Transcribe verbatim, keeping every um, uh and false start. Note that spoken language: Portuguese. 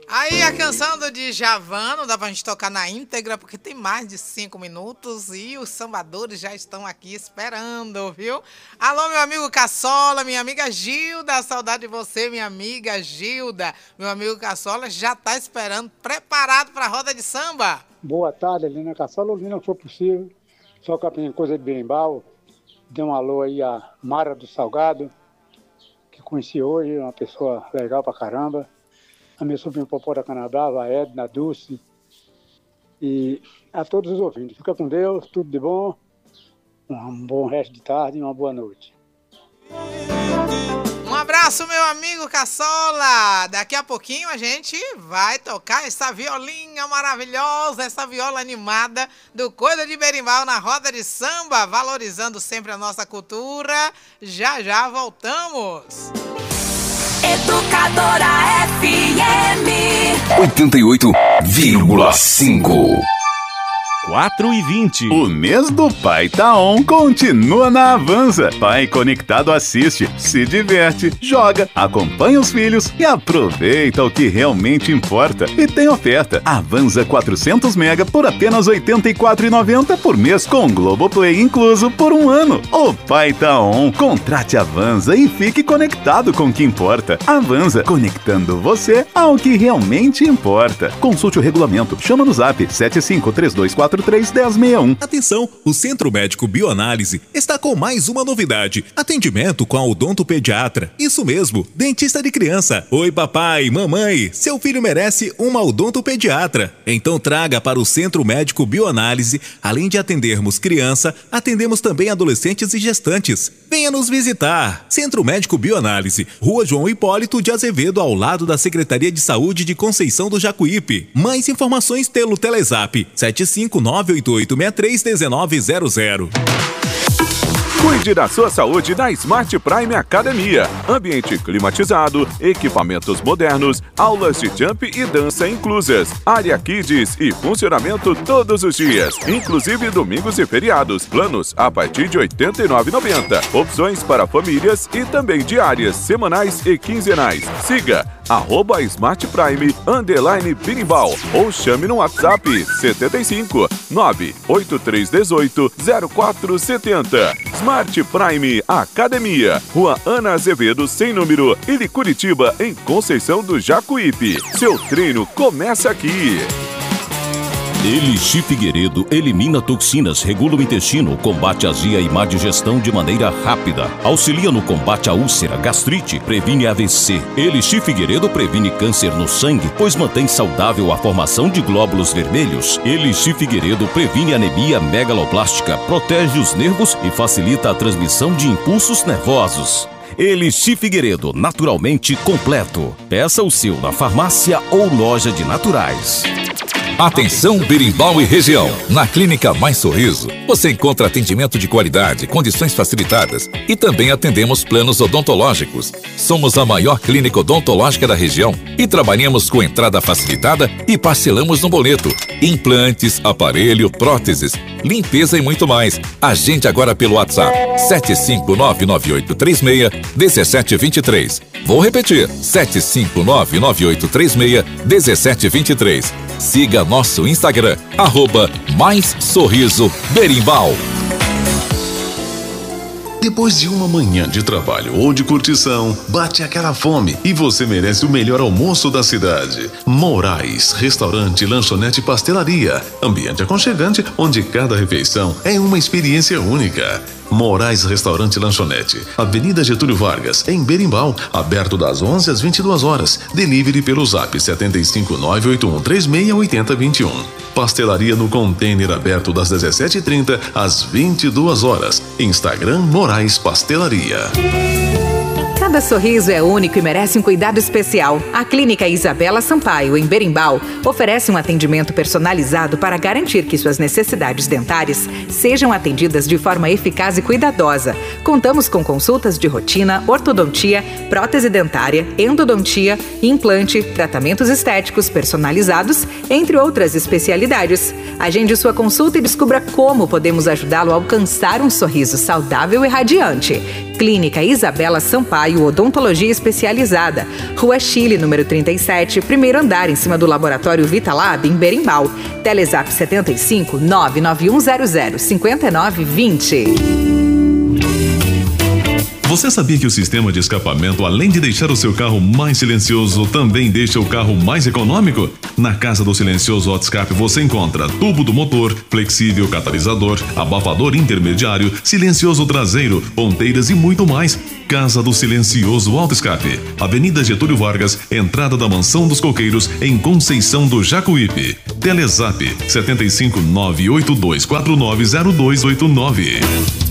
Aí a canção do Djavan, não dá pra gente tocar na íntegra, porque tem mais de cinco minutos e os sambadores já estão aqui esperando, viu? Alô, meu amigo Caçola, minha amiga Gilda, saudade de você, minha amiga Gilda. Meu amigo Caçola já tá esperando, preparado pra roda de samba. Boa tarde, Helena Caçola, ouvindo não for possível, só com a minha coisa de berimbau. Dê um alô aí a Mara do Salgado, que conheci hoje, uma pessoa legal pra caramba. A minha sobrinha Popó da Canadá, a Edna, a Dulce, e a todos os ouvintes. Fica com Deus, tudo de bom, um bom resto de tarde e uma boa noite. Um abraço, meu amigo Caçola. Daqui a pouquinho a gente vai tocar essa violinha maravilhosa, essa viola animada do Coisa de Berimbau na roda de samba, valorizando sempre a nossa cultura. Já já voltamos. Educadora F M oitenta e oito vírgula cinco. quatro e vinte. O mês do Pai tá on, continua na Avanza. Pai conectado assiste, se diverte, joga, acompanha os filhos e aproveita o que realmente importa. E tem oferta. Avanza quatrocentos mega por apenas oitenta e quatro reais e noventa centavos por mês com Globoplay incluso por um ano. O Pai tá on. Contrate a Avanza e fique conectado com o que importa. Avanza, conectando você ao que realmente importa. Consulte o regulamento. Chama no zap sete cinco três dois quatro três um zero seis um. Atenção, o Centro Médico Bioanálise está com mais uma novidade. Atendimento com a odontopediatra. Isso mesmo, dentista de criança. Oi papai, mamãe, seu filho merece uma odontopediatra. Então traga para o Centro Médico Bioanálise. Além de atendermos criança, atendemos também adolescentes e gestantes. Venha nos visitar. Centro Médico Bioanálise, Rua João Hipólito de Azevedo, ao lado da Secretaria de Saúde de Conceição do Jacuípe. Mais informações pelo Telezap sete cinco nove oito oito seis três um nove zero zero. Cuide da sua saúde na Smart Prime Academia. Ambiente climatizado, equipamentos modernos, aulas de jump e dança inclusas, área kids e funcionamento todos os dias, inclusive domingos e feriados. Planos a partir de oitenta e nove reais e noventa centavos. Opções para famílias e também diárias, semanais e quinzenais. Siga arroba Smart Prime underline Berimbau ou chame no WhatsApp setenta e cinco nove oito três um oito zero quatro sete zero. Smart Prime Academia, Rua Ana Azevedo, sem número, Ili Curitiba, em Conceição do Jacuípe. Seu treino começa aqui. Elixir Figueiredo elimina toxinas, regula o intestino, combate azia e má digestão de maneira rápida. Auxilia no combate à úlcera, gastrite, previne A V C. Elixir Figueiredo previne câncer no sangue, pois mantém saudável a formação de glóbulos vermelhos. Elixir Figueiredo previne anemia megaloblástica, protege os nervos e facilita a transmissão de impulsos nervosos. Elixir Figueiredo, naturalmente completo. Peça o seu na farmácia ou loja de naturais. Atenção Berimbau e região. Na Clínica Mais Sorriso, você encontra atendimento de qualidade, condições facilitadas e também atendemos planos odontológicos. Somos a maior clínica odontológica da região e trabalhamos com entrada facilitada e parcelamos no boleto. Implantes, aparelho, próteses, limpeza e muito mais. Agende agora pelo WhatsApp sete cinco nove nove oito três seis um sete dois três. Vou repetir, sete cinco nove nove oito três seis um sete dois três. Siga nosso Instagram, arroba Mais Sorriso Berimbau. Depois de uma manhã de trabalho ou de curtição, bate aquela fome e você merece o melhor almoço da cidade. Moraes, restaurante, lanchonete e pastelaria. Ambiente aconchegante, onde cada refeição é uma experiência única. Moraes Restaurante e Lanchonete, Avenida Getúlio Vargas, em Berimbau, aberto das onze às vinte e duas horas. Delivery pelo zap sete cinco nove oito um três seis oito zero dois um. Pastelaria no container, aberto das dezessete e trinta às vinte e duas horas. Instagram Moraes Pastelaria. Cada sorriso é único e merece um cuidado especial. A Clínica Isabela Sampaio, em Berimbau, oferece um atendimento personalizado para garantir que suas necessidades dentárias sejam atendidas de forma eficaz e cuidadosa. Contamos com consultas de rotina, ortodontia, prótese dentária, endodontia, implante, tratamentos estéticos personalizados, entre outras especialidades. Agende sua consulta e descubra como podemos ajudá-lo a alcançar um sorriso saudável e radiante. Clínica Isabela Sampaio, Odontologia Especializada. Rua Chile, número trinta e sete, primeiro andar, em cima do Laboratório Vitalab, em Berimbau. Telezap setenta e cinco, nove nove um zero zero, cinco nove dois zero. Você sabia que o sistema de escapamento, além de deixar o seu carro mais silencioso, também deixa o carro mais econômico? Na Casa do Silencioso Autoescape você encontra tubo do motor, flexível catalisador, abafador intermediário, silencioso traseiro, ponteiras e muito mais. Casa do Silencioso Autoescape, Avenida Getúlio Vargas, entrada da Mansão dos Coqueiros, em Conceição do Jacuípe. Telezap setenta e cinco, nove oito dois quatro nove zero dois oito nove.